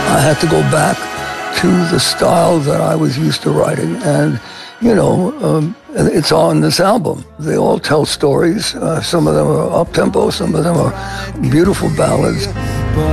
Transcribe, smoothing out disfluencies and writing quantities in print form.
I had to go back to the style that I was used to writing. And, it's on this album. They all tell stories. Some of them are up-tempo, some of them are beautiful ballads.